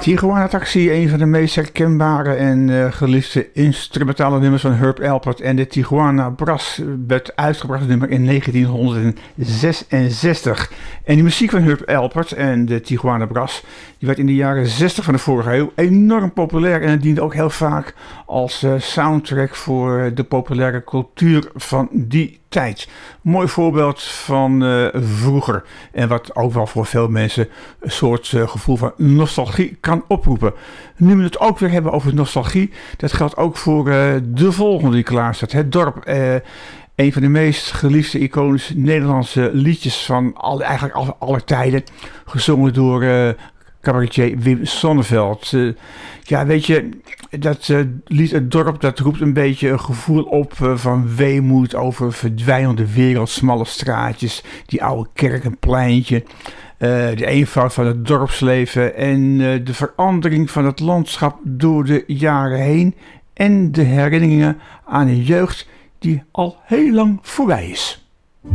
Tijuana Taxi, een van de meest herkenbare en geliefde instrumentale nummers van Herb Alpert. En de Tijuana Brass werd uitgebracht nummer in 1966. En die muziek van Herb Alpert en de Tijuana Brass, die werd in de jaren 60 van de vorige eeuw enorm populair. En het diende ook heel vaak als soundtrack voor de populaire cultuur van die tijd. Een mooi voorbeeld van vroeger. En wat ook wel voor veel mensen een soort gevoel van nostalgie kan oproepen. Nu we het ook weer hebben over nostalgie, dat geldt ook voor de volgende die klaar staat. Het dorp. Een van de meest geliefde iconische Nederlandse liedjes van alle tijden. Gezongen door cabaretier Wim Sonneveld. Ja, weet je, dat lied Het Dorp, dat roept een beetje een gevoel op van weemoed over verdwijnende wereld, smalle straatjes, die oude kerk en pleintje. De eenvoud van het dorpsleven en de verandering van het landschap door de jaren heen. En de herinneringen aan een jeugd die al heel lang voorbij is.